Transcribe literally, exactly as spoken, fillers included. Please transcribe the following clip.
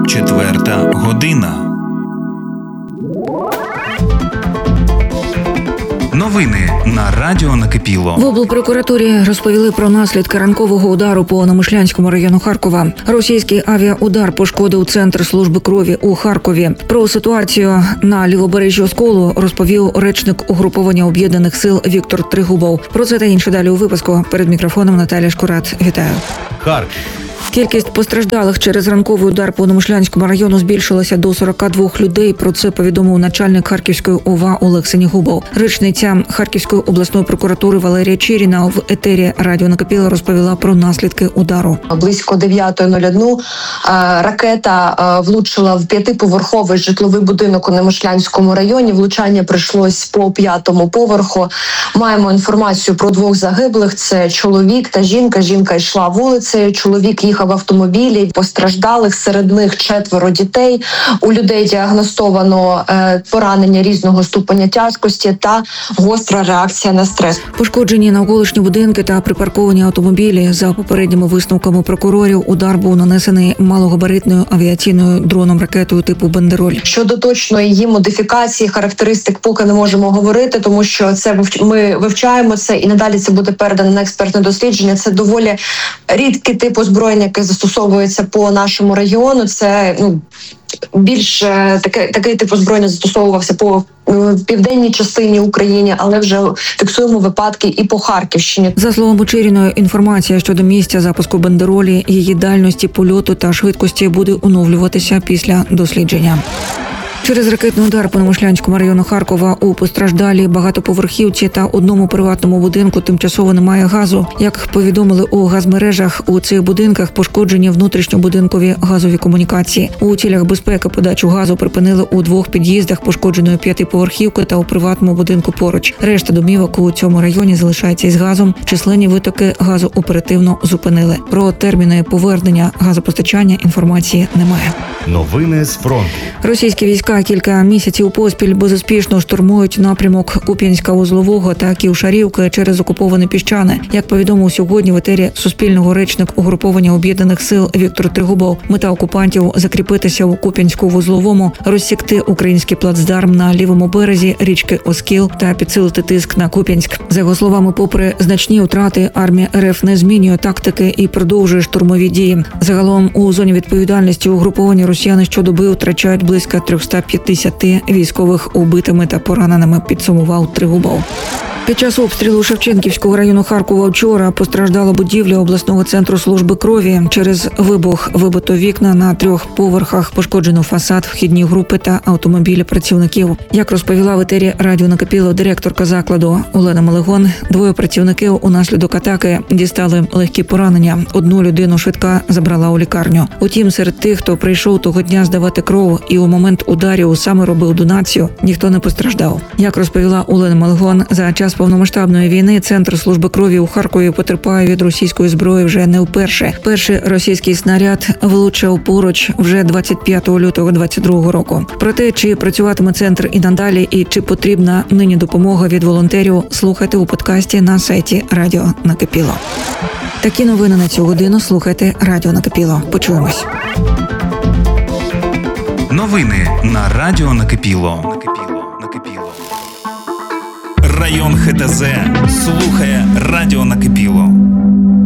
Четверта година. Новини на радіо Накипіло. В облпрокуратурі розповіли про наслідки ранкового удару по Намишлянському району Харкова. Російський авіаудар пошкодив центр служби крові у Харкові. Про ситуацію на лівобережжі Осколу розповів речник угруповання об'єднаних сил Віктор Тригубов. Про це та інше далі у випуску. Перед мікрофоном Наталя Шкурат. Вітаю. Харків. Кількість постраждалих через ранковий удар по Намишлянському району збільшилася до сорока двох людей. Про це повідомив начальник Харківської ОВА Олег Синігубов. Речниця Харківської обласної прокуратури Валерія Чиріна в етері радіо Накипіло розповіла про наслідки удару. Близько дев'ятої нуль один ракета влучила в п'ятиповерховий житловий будинок у Намишлянському районі. Влучання прийшлось по п'ятому поверху. Маємо інформацію про двох загиблих. Це чоловік та жінка. Жінка йшла вулицею, чоловік їхав в автомобілі. Постраждалих, серед них четверо дітей. У людей діагностовано е, поранення різного ступеня тяжкості та гостра реакція на стрес. Пошкоджені навколишні будинки та припарковані автомобілі. За попередніми висновками прокурорів, удар був нанесений малогабаритною авіаційною дроном-ракетою типу «Бандероль». Щодо точної її модифікації, характеристик поки не можемо говорити, тому що це ми вивчаємо це і надалі це буде передано на експертне дослідження. Це доволі рідкий тип озброєння, яке застосовується по нашому району. Це ну більш таке такий тип озброєння застосовувався по в південній частині України, але вже фіксуємо випадки і по Харківщині. За словами Чиріної, інформація щодо місця запуску «Бандеролі», її дальності польоту та швидкості буде оновлюватися після дослідження. Через ракетний удар по Намишлянському району Харкова у постраждалій багатоповерхівці та одному приватному будинку тимчасово немає газу. Як повідомили у газмережах, у цих будинках пошкоджені внутрішньобудинкові газові комунікації. У цілях безпеки подачу газу припинили у двох під'їздах пошкодженої п'ятиповерхівки та у приватному будинку поруч. Решта домівок у цьому районі залишається із газом. Численні витоки газу оперативно зупинили. Про терміни повернення газопостачання інформації немає. Новини з фронту. Російські війська кілька місяців поспіль безуспішно штурмують напрямок Куп'янська-Вузлового та Ківшарівки через окуповане Піщане. Як повідомив сьогодні в етері Суспільного речник угруповання об'єднаних сил Віктор Тригубов, мета окупантів – закріпитися у Куп'янську-Вузловому, розсікти український плацдарм на лівому березі річки Оскіл та підсилити тиск на Куп'янськ. За його словами, попри значні втрати, армія РФ не змінює тактики і продовжує штурмові дії. Загалом у зоні відповідальності угруповання росіяни щодоби втрачають близько триста п'ятдесят військових убитими та пораненими, підсумував Тригубов. Під час обстрілу Шевченківського району Харкова вчора постраждала будівля обласного центру служби крові. Через вибух вибито вікна на трьох поверхах, пошкоджено фасад, вхідні групи та автомобілі працівників. Як розповіла в етері радіо Накипіло директорка закладу Олена Малегон, двоє працівників унаслідок атаки дістали легкі поранення. Одну людину швидка забрала у лікарню. Утім, серед тих, хто прийшов того дня здавати кров і у момент ударів саме робив донацію, ніхто не постраждав. Як розповіла Олена Малегон, за час повномасштабної війни центр служби крові у Харкові потерпає від російської зброї вже не вперше. Перший російський снаряд влучив поруч вже двадцять п'ятого лютого двадцять другого року. Про те, чи працюватиме центр і надалі, і чи потрібна нині допомога від волонтерів, слухайте у подкасті на сайті Радіо Накипіло. Такі новини на цю годину слухайте Радіо Накипіло. Почуємось. Новини на радіо Накипіло. Район ХТЗ слухає радіо Накипіло.